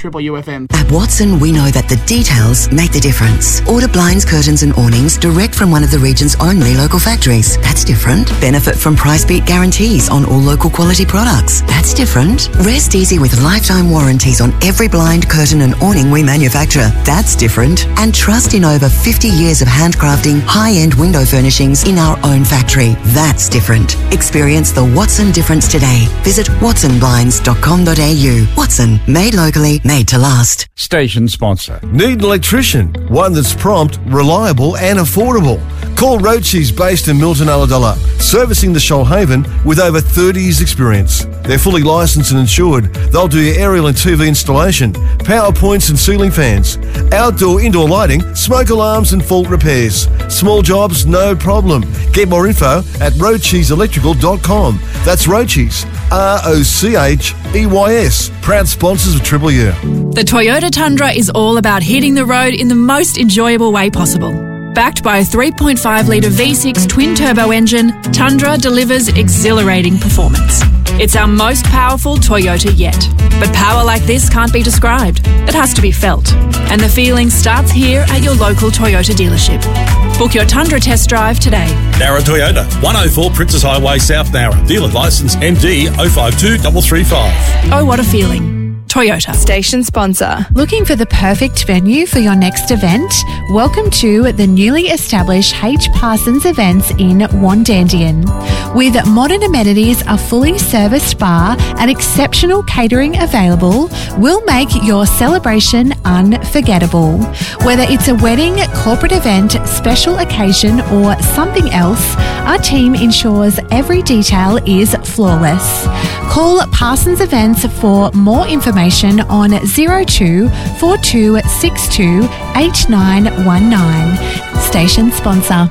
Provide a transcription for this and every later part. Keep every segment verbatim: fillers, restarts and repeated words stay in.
Triple U F M. At Watson, we know that the details make the difference. Order blinds, curtains and awnings direct from one of the region's only local factories. That's different. Benefit from price beat guarantees on all local quality products. That's different. Rest easy with lifetime warranties on every blind, curtain and awning we manufacture. That's different. And trust in over fifty years of handcrafting high-end window furnishings in our own factory. That's different. Experience the Watson difference today. Visit watson blinds dot com dot a u. Watson, made locally, made to last. Station sponsor. Need an electrician? One that's prompt, reliable and affordable. Call Rochi's, based in Milton Ulladulla, servicing the Shoalhaven with over thirty years experience. They're fully licensed and insured. They'll do your aerial and T V installation, power points and ceiling fans, outdoor, indoor lighting, smoke alarms and fault repairs. Small jobs, no problem. Get more info at rochis electrical dot com. That's Rochi's, R O C H E Y S. Proud sponsors of Triple U. The Toyota Tundra is all about hitting the road in the most enjoyable way possible. Backed by a three point five litre V six twin-turbo engine, Tundra delivers exhilarating performance. It's our most powerful Toyota yet. But power like this can't be described. It has to be felt. And the feeling starts here at your local Toyota dealership. Book your Tundra test drive today. Nara Toyota, one oh four Princess Highway, South Nara. Dealer licence M D oh five two three three five. Oh, what a feeling. Toyota. Station sponsor. Looking for the perfect venue for your next event? Welcome to the newly established H. Parsons Events in Wandandian. With modern amenities, a fully serviced bar and exceptional catering available, we'll make your celebration unforgettable. Whether it's a wedding, corporate event, special occasion or something else, our team ensures every detail is flawless. Call Parsons Events for more information on zero two four two six two eight nine one nine. Station sponsor.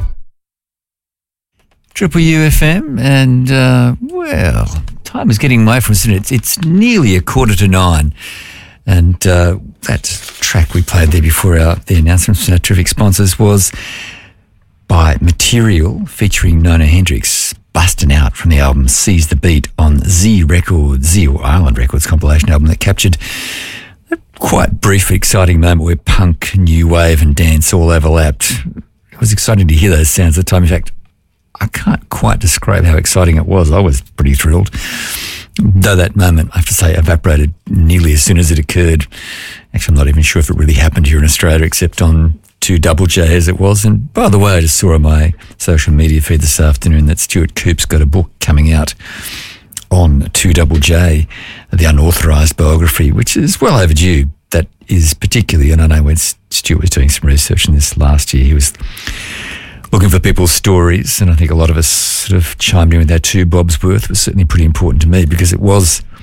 Triple U F M, and uh, well, time is getting away from us, and it's, it's nearly a quarter to nine. And uh, that track we played there before our the announcements from our terrific sponsors was by Material, featuring Nona Hendrix, busting out from the album Seize the Beat on Z Records, Z or Island Records compilation album that captured a quite brief, exciting moment where punk, new wave and dance all overlapped. It was exciting to hear those sounds at the time. In fact, I can't quite describe how exciting it was. I was pretty thrilled. Though that moment, I have to say, evaporated nearly as soon as it occurred. Actually, I'm not even sure if it really happened here in Australia, except on two Double J as it was. And by the way, I just saw on my social media feed this afternoon that Stuart Coop's got a book coming out on two Double J, the unauthorised biography, which is well overdue. That is particularly, and I know when Stuart was doing some research in this last year, he was looking for people's stories, and I think a lot of us sort of chimed in with that too. Bob's Worth was certainly pretty important to me because it was